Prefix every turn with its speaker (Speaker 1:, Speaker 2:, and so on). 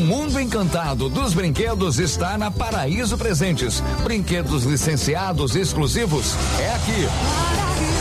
Speaker 1: mundo encantado dos brinquedos está na Paraíso Presentes. Brinquedos licenciados exclusivos é aqui.